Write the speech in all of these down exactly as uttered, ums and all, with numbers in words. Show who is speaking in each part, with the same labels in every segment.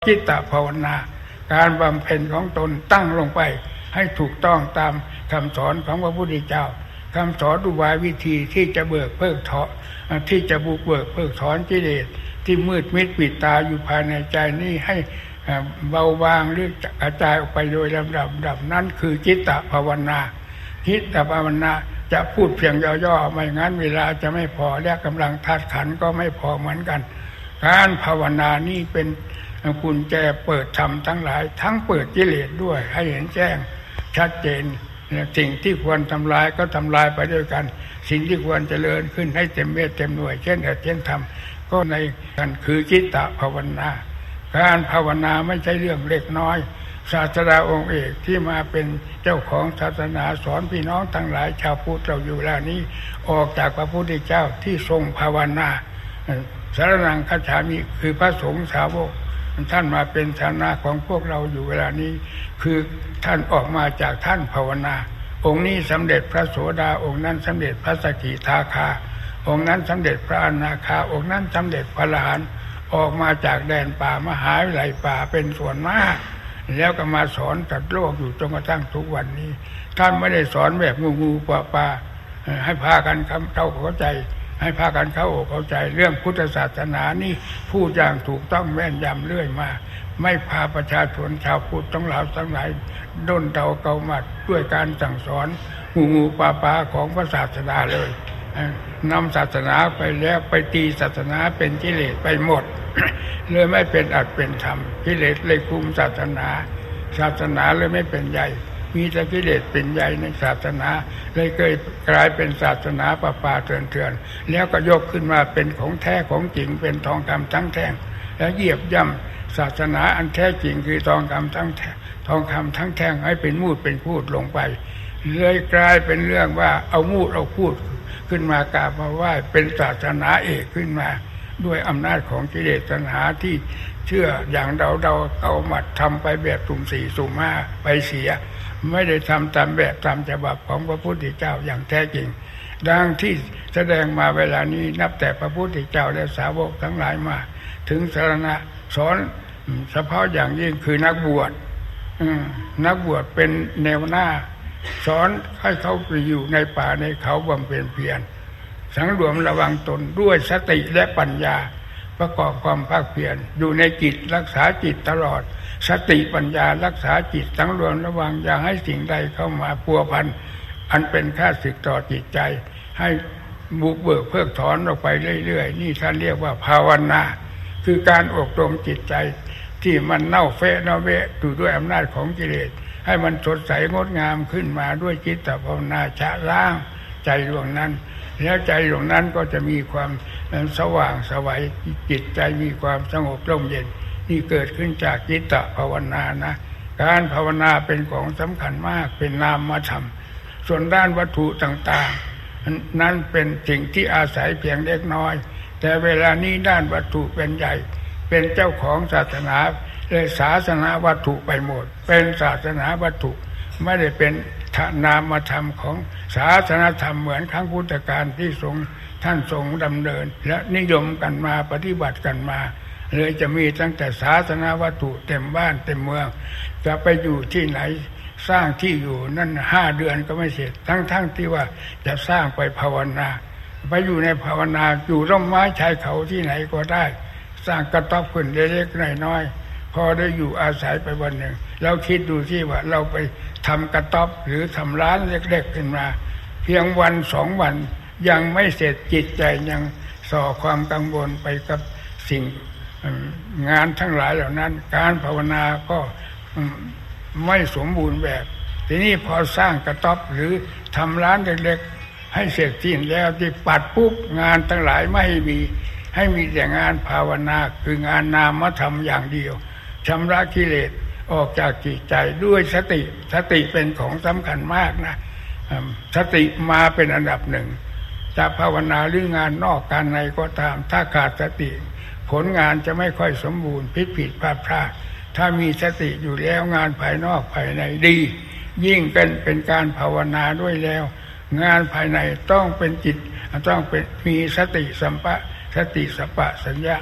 Speaker 1: จิตตภาวนาการบำเพ็ญของตนตั้งลงไปให้ถูกต้องตามคำสอนของพระพุทธเจ้าคำสอนอุบายวิธีที่จะเบิกเพิกถอนที่จะบุกเบิกเพิกถอนกิเลสที่มืดมิดปิดตาอยู่ภายในใจนี้ให้เบาบางหรือกระจายออกไปโดยลำดับดับนั้นคือจิตตภาวนาจิตตภาวนาจะพูดเพียงย่อๆไม่งั้นเวลาจะไม่พอและกำลังธาตุขันธ์ก็ไม่พอเหมือนกันการภาวนานี้เป็นกุญแจเปิดธรรมทั้งหลายทั้งเปิดกิเลสด้วยให้เห็นแจ้งชัดเจนสิ่งที่ควรทำลายก็ทำลายไปด้วยกันสิ่งที่ควรเจริญขึ้นให้เต็มเม็ดเต็มหน่วยเช่นเช่นธรรมก็ในกันคือจิตตภาวนาการภาวนาไม่ใช่เรื่องเล็กน้อยศาสดาองค์เอกที่มาเป็นเจ้าของศาสนาสอนพี่น้องทั้งหลายชาวพุทธเราอยู่เวลานี้ออกจากพระพุทธเจ้าที่ทรงภาวนาสารนังคัจฉามิคือพระสงฆ์สาวกท่านมาเป็นสานะของพวกเราอยู่เวลานี้คือท่านออกมาจากท่านภาวนาองค์นี้สำเร็จพระโสดาองค์นั้นสำเร็จพระสกิทาคาองค์นั้นสำเร็จพระอนาคาองค์นั้นสำเร็จพระอรหันต์ออกมาจากแดนป่ามหาวิทยาลัยป่าเป็นส่วนมากแล้วก็มาสอนตัดโลกอยู่จนกระทั่งทุกวันนี้ท่านไม่ได้สอนแบบงูงูปลาปลาให้พากันเข้าเข้าใจให้พากันเข้าอกเข้าใจเรื่องพุทธศาสนานี่พูดอย่างถูกต้องแม่นยำเรื่อยมาไม่พาประชาชนชาวพุทธทั้งหลายทั้งหลายด้นเดาเกาหมัดด้วยการสั่งสอนงูงูปลาปลาของพระศาสดาเลยนำศาสนาไปแล้วไปตีศาสนาเป็นกิเลสไปหมด เลยไม่เป็นอัตเป็นธรรมกิเลสเลยคุมศาสนาศาสนาเลยไม่เป็นใหญ่มีแต่กิเลสเป็นใหญ่ในศาสนาเลยเกิดกลายเป็นศาสนาป่าป่าเถื่อนเถื่อนแล้วก็ยกขึ้นมาเป็นของแท้ของจริงเป็นทองคำทั้งแท่งแล้วเหยียบย่ำศาสนาอันแท้จริงคือทองคำทั้งทองคำทั้งแท่งให้เป็นมูดเป็นพูดลงไปเลยกลายเป็นเรื่องว่าเอามูดเอาพูดขึ้นมากราบมาไหว้เป็นศาสนาเอกขึ้นมาด้วยอำนาจของกิเลสตัณหาที่เชื่ออย่างเดาเดาเอามาทำไปแบบสุ่มสี่สุ่มห้าไปเสียไม่ได้ทำตามแบบตามฉบับของพระพุทธเจ้าอย่างแท้จริงดังที่แสดงมาเวลานี้นับแต่พระพุทธเจ้าและสาวกทั้งหลายมาถึงสารณะสอนเฉพาะอย่างยิ่งคือนักบวชนักบวชเป็นแนวหน้าสอนให้เขาไปอยู่ในป่าในเขาบำเพ็ญเพียรสังรวมระวังตนด้วยสติและปัญญาประกอบความภาคเพียรอยู่ในจิตรักษาจิตตลอดสติปัญญารักษาจิตสังรวมระวังอย่าให้สิ่งใดเข้ามาพัวพันอันเป็นข้าศึกต่อจิตใจให้บุกเบิกเพิกถอนออกไปเรื่อยๆนี่ท่านเรียกว่าภาวนาคือการอบรมจิตใจที่มันเน่าเฟะเน่าเวะอยู่ด้วยอำนาจของกิเลสให้มันสดใสงดงามขึ้นมาด้วยจิตตภาวนาชะล้างใจดวงนั้นแล้วใจดวงนั้นก็จะมีความสว่างสวัยจิตใจมีความสงบร่มเย็นนี่เกิดขึ้นจากจิตตภาวนานะการภาวนาเป็นของสำคัญมากเป็นนามธรรมส่วนด้านวัตถุต่างๆนั้นเป็นสิ่งที่อาศัยเพียงเล็กน้อยแต่เวลานี้ด้านวัตถุเป็นใหญ่เป็นเจ้าของศาสนาเลยศาสนาวัตถุไปหมดเป็นศาสนาวัตถุไม่ได้เป็นนามธรรมของศาสนาธรรมเหมือนครั้งพุทธกาลที่ทรงท่านทรงดำเนินและนิยมกันมาปฏิบัติกันมาเลยจะมีตั้งแต่ศาสนาวัตถุเต็มบ้านเต็มเมืองจะไปอยู่ที่ไหนสร้างที่อยู่นั่นห้าเดือนก็ไม่เสร็จทั้งๆ ท, ที่ว่าจะสร้างไปภาวนาไปอยู่ในภาวนาอยู่ร่มไม้ชายเขาที่ไหนก็ได้สร้างกระต๊อบขึ้นเล็กๆน้อยๆพอได้อยู่อาศัยไปวันหนึ่งเราคิดดูที่ว่าเราไปทำกระต๊อบหรือทำร้านเล็กๆขึ้นมาเพียงวันสองวันยังไม่เสร็จจิตใจยังส่อความกังวลไปกับสิ่งงานทั้งหลายเหล่านั้นการภาวนาก็ไม่สมบูรณ์แบบทีนี้พอสร้างกระต๊อบหรือทำร้านเล็กๆให้เสร็จสิ้นแล้วที่ปัดปุ๊บงานทั้งหลายไม่มีให้มีแต่งานภาวนาคืองานนามธรรมอย่างเดียวชำระกิเลสออกจากจิตใจด้วยสติสติเป็นของสำคัญมากนะสติมาเป็นอันดับหนึ่งจะภาวนาหรืองานนอกการในก็ตามถ้าขาดสติผลงานจะไม่ค่อยสมบูรณ์ผิดผิดพลาดพลาดถ้ามีสติอยู่แล้วงานภายนอกภายในดียิ่งเป็นเป็นการภาวนาด้วยแล้วงานภายในต้องเป็นจิตต้องเป็นมีสติสัมปะสติสัพพะสัญญา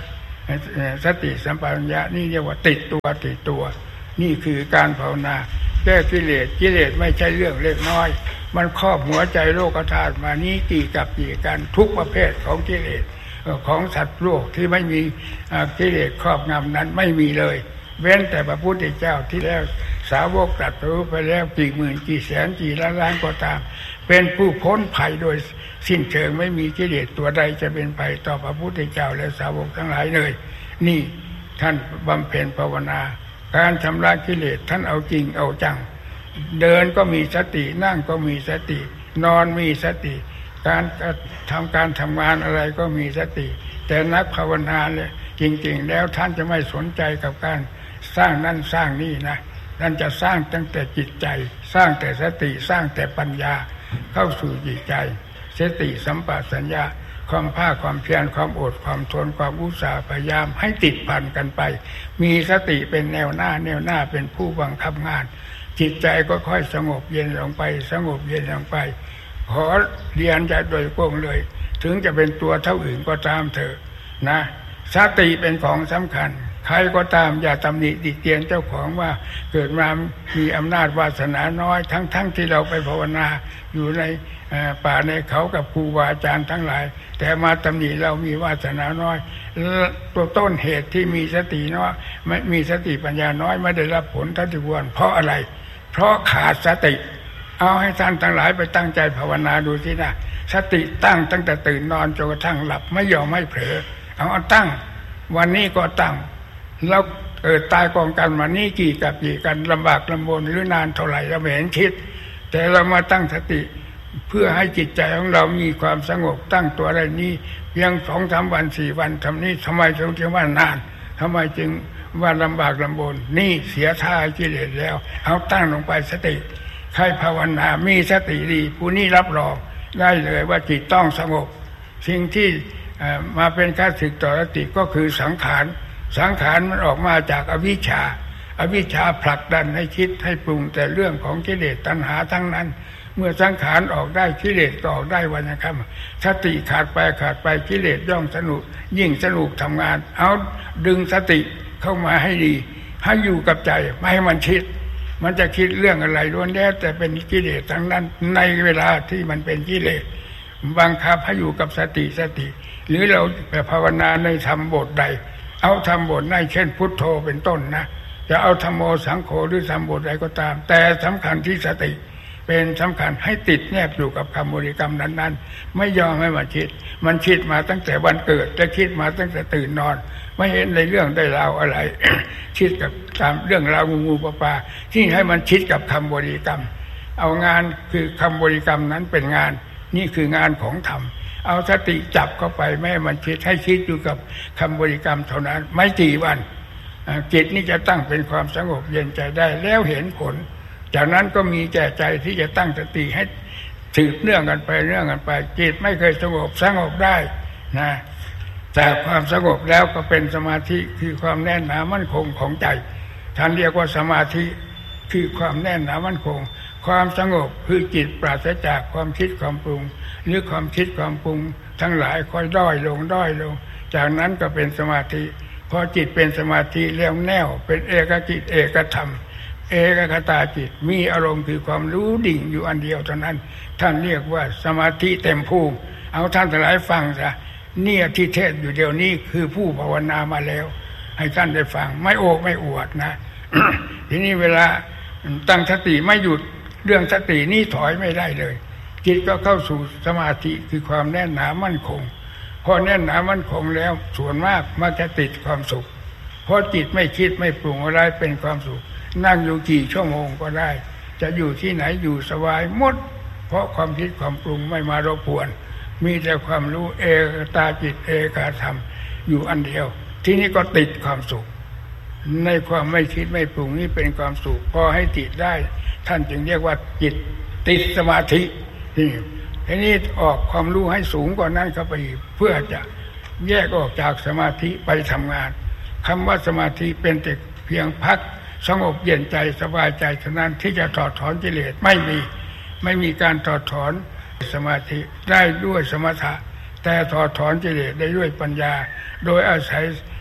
Speaker 1: สติสัมปชัญญะนี่เรียกว่าติดตัวติดตัวนี่คือการภาวนาแก้กิเลสกิเลสไม่ใช่เรื่องเล็กน้อยมันครอบหัวใจโลกธาตุมานี้กี่กับกี่กันทุกประเภทของกิเลสของสัตว์โลกที่ไม่มีกิเลสครอบงำนั้นไม่มีเลยเว้นแต่พระพุทธเจ้าที่แล้วสาวกตรัสรู้ไปแล้วกี่หมื่นกี่แสนกี่ล้านล้านก็ตามเป็นผู้พ้นภัยโดยสิ้นเชิงไม่มีกิเลสตัวใดจะเป็นภัยต่อพระพุทธเจ้าและสาวกทั้งหลายเลยนี่ท่านบำเพ็ญภาวนาการชำระกิเลสท่านเอาจริงเอาจังเดินก็มีสตินั่งก็มีสตินอนมีสติการทำการทำงานอะไรก็มีสติแต่นักภาวนาเนี่ยจริงๆแล้วท่านจะไม่สนใจกับการสร้างนั่นสร้างนี่นะท่านจะสร้างตั้งแต่จิตใจสร้างแต่สติสร้างแต่ปัญญาเข้าสู่จิตใจสติสัมปชัญญะความภาคความเพียรความอดความทนความอุตสาห์พยายามให้ติดพันกันไปมีสติเป็นแนวหน้าแนวหน้าเป็นผู้บังคับงานจิตใจก็ค่อยสงบเย็นลงไปสงบเย็นลงไปขอเรียนจะโดยกว้างเลยถึงจะเป็นตัวเท่าอื่นก็ตามเถอะนะสติเป็นของสำคัญใครก็ตามอย่าตำหนิติเตียนเจ้าของว่าเกิดมามีอำนาจวาสนาน้อยทั้งๆ ท, ที่เราไปภาวนาอยู่ในป่าในเขากับครูบาอาจารย์ทั้งหลายแต่มาตำหนิเรามีวาสนาน้อยตัวต้นเหตุที่มีสติน้อยไม่มีสติปัญญาน้อยไม่ได้รับผลเท่าที่ควรเพราะอะไรเพราะขาดสติเอาให้ท่านทั้งหลายไปตั้งใจภาวนาดูสินะสติตั้งตั้งแต่ตื่นนอนจนกระทั่งหลับไม่ยอมไม่เผลอเอาตั้งวันนี้ก็ตั้งแล้วเกิดตายกองกันมานี่กี่กับกี่กันลำบากลำบนหรือนานเท่าไหร่เราไม่เห็นคิดแต่เรามาตั้งสติเพื่อให้จิตใจของเรามีความสงบตั้งตัวอะไรนี้เพียงสองสามวันสี่วันทำนี้ทำไมถึงจึงว่านานทำไมจึงว่าลำบากลำบนนี่เสียท่ากิเลสแล้วเอาตั้งลงไปสติใครภาวนามีสติดีผู้นี้รับรองได้เลยว่าจิตต้องสงบสิ่งที่มาเป็นข้าศึกต่อสติก็คือสังขารสังขารมันออกมาจากอวิชชาอวิชชาผลักดันให้คิดให้ปรุงแต่เรื่องของกิเลสตัณหาทั้งนั้นเมื่อสังขารออกได้กิเลสก็ออกได้วันนะครับสติขาดไปขาดไปกิเลสย่อมสนุกยิ่งสนุกทำงานเอาดึงสติเข้ามาให้ดีให้อยู่กับใจไม่ให้มันคิดมันจะคิดเรื่องอะไรล้วนแล้วแต่เป็นกิเลสทั้งนั้นในเวลาที่มันเป็นกิเลสบังคับให้อยู่กับสติสติหรือเราไปภาวนาในธรรมบทใดเอาธรรมบทไหนเช่นพุทโธเป็นต้นนะจะเอาธัมโมสังโฆหรือธรรมบทใดก็ตามแต่สำคัญที่สติเป็นสำคัญให้ติดแนบอยู่กับคำบริกรรมนั้นๆไม่ยอมให้มันคิดมันคิดมาตั้งแต่วันเกิดจะคิดมาตั้งแต่ตื่นนอนไม่เห็นในเรื่องได้ราวอะไร คิดกับตามเรื่องราวงูงูปลาปลาที่ให้มันคิดกับคำบริกรรมเอางานคือคำบริกรรมนั้นเป็นงานนี่คืองานของธรรมเอาสติจับเข้าไปไม่ให้มันคิดให้คิดอยู่กับคำบริกรรมเท่านั้นไม่กี่วันจิตนี้จะตั้งเป็นความสงบเย็นใจได้แล้วเห็นผลจากนั้นก็มีแก่ใจที่จะตั้งสติให้สืบเนื่องกันไปเนื่องกันไปจิตไม่เคยสงบสงบได้นะแต่ความสงบแล้วก็เป็นสมาธิคือความแน่นหนามั่นคงของใจท่านเรียกว่าสมาธิคือความแน่นหนามั่นคงความสงบคือจิตปราศจากความคิดความปรุงหรือความคิดความปรุงทั้งหลายค่อยด้อยลงด้อยลงจากนั้นก็เป็นสมาธิพอจิตเป็นสมาธิแล้วแน่วเป็นเอกจิตเอกธรรมเอกคตาจิตมีอารมณ์คือความรู้ดิ่งอยู่อันเดียวเท่านั้นท่านเรียกว่าสมาธิเต็มภูมิเอาท่านทั้งหลายฟังซะเนี่ยที่เทศอยู่เดี๋ยวนี้คือผู้ภาวนามาแล้วให้ท่านได้ฟังไม่โอ้ไม่อวดนะ ทีนี้เวลาตั้งสติไม่หยุดเรื่องสตินี่ถอยไม่ได้เลยจิตก็เข้าสู่สมาธิคือความแน่นหนามั่นคงพอแน่นหนามั่นคงแล้วส่วนมากมักจะติดความสุขเพราะจิตไม่คิดไม่ปรุงอะไรเป็นความสุขนั่งอยู่กี่ชั่วโมงก็ได้จะอยู่ที่ไหนอยู่สบายหมดเพราะความคิดความปรุงไม่มารบกวนมีแต่ความรู้เอกตาจิตเอกธรรมอยู่อันเดียวที่นี้ก็ติดความสุขในความไม่คิดไม่ปรุงนี่เป็นความสุขพอให้ติดได้ท่านจึงเรียกว่าจิตติดสมาธินี่ทีนี้ออกความรู้ให้สูงกว่านั้นเข้าไปเพื่อจะแยกออกจากสมาธิไปทำงานคำว่าสมาธิเป็นแต่เพียงพักสงบเย็นใจสบายใจเท่านั้นที่จะถอดถอนกิเลสไม่มีไม่มีการถอดถอนสมาธิได้ด้วยสมถะแต่ถอดถอนกิเลสได้ด้วยปัญญาโดยอาศัย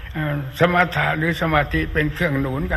Speaker 1: สมถะหรือสมาธิเป็นเครื่องหนุนกัน